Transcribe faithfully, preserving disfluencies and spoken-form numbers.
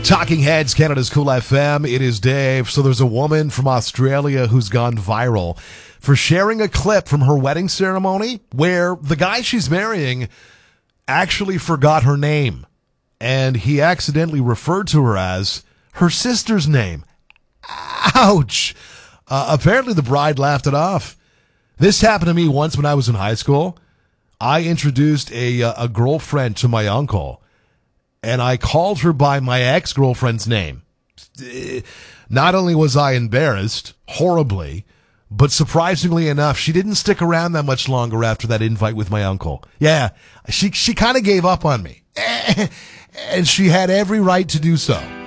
Talking Heads, Canada's Cool F M. It is Dave. So there's a woman from Australia who's gone viral for sharing a clip from her wedding ceremony where the guy she's marrying actually forgot her name. And he accidentally referred to her as her sister's name. Ouch. Uh, apparently the bride laughed it off. This happened to me once when I was in high school. I introduced a, uh, a girlfriend to my uncle, and I called her by my ex-girlfriend's name. Not only was I embarrassed, horribly, but surprisingly enough, she didn't stick around that much longer after that invite with my uncle. Yeah, she, she kind of gave up on me. And she had every right to do so.